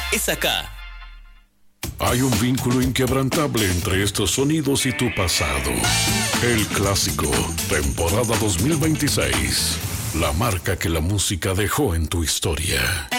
es acá. Hay un vínculo inquebrantable entre estos sonidos y tu pasado. El Clásico, temporada 2026. La marca que la música dejó en tu historia.